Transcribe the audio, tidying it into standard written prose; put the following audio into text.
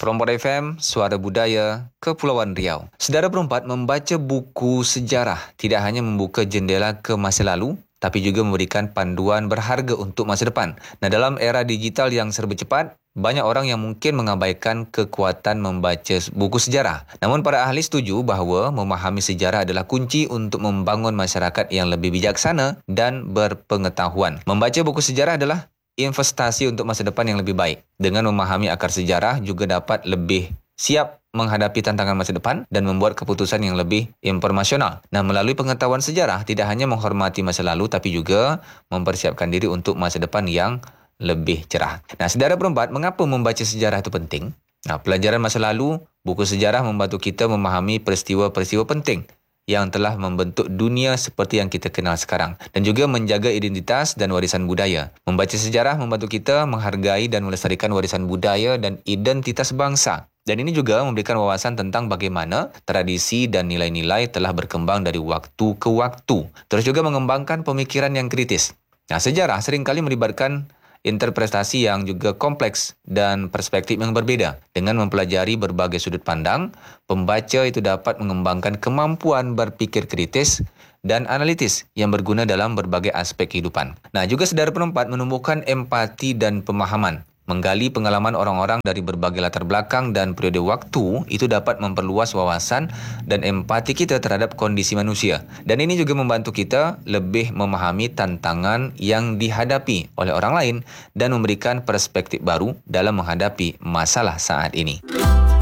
From FM, Suara Budaya, Kepulauan Riau. Saudara Perempat, membaca buku sejarah tidak hanya membuka jendela ke masa lalu, tapi juga memberikan panduan berharga untuk masa depan. Nah, dalam era digital yang serba cepat, banyak orang yang mungkin mengabaikan kekuatan membaca buku sejarah. Namun para ahli setuju bahawa memahami sejarah adalah kunci untuk membangun masyarakat yang lebih bijaksana dan berpengetahuan. Membaca buku sejarah adalah investasi untuk masa depan yang lebih baik. Dengan memahami akar sejarah juga dapat lebih siap menghadapi tantangan masa depan dan membuat keputusan yang lebih informasional. Nah, melalui pengetahuan sejarah tidak hanya menghormati masa lalu tapi juga mempersiapkan diri untuk masa depan yang lebih cerah. Nah, saudara Perempat, mengapa membaca sejarah itu penting? Nah, pelajaran masa lalu, buku sejarah membantu kita memahami peristiwa-peristiwa penting yang telah membentuk dunia seperti yang kita kenal sekarang dan juga menjaga identitas dan warisan budaya. Membaca sejarah membantu kita menghargai dan melestarikan warisan budaya dan identitas bangsa. Dan ini juga memberikan wawasan tentang bagaimana tradisi dan nilai-nilai telah berkembang dari waktu ke waktu. Terus juga mengembangkan pemikiran yang kritis. Nah, sejarah seringkali melibatkan interpretasi yang juga kompleks dan perspektif yang berbeda. Dengan mempelajari berbagai sudut pandang, pembaca itu dapat mengembangkan kemampuan berpikir kritis dan analitis yang berguna dalam berbagai aspek kehidupan. Nah, juga saudara Perempat, menumbuhkan empati dan pemahaman. Menggali pengalaman orang-orang dari berbagai latar belakang dan periode waktu itu dapat memperluas wawasan dan empati kita terhadap kondisi manusia. Dan ini juga membantu kita lebih memahami tantangan yang dihadapi oleh orang lain dan memberikan perspektif baru dalam menghadapi masalah saat ini.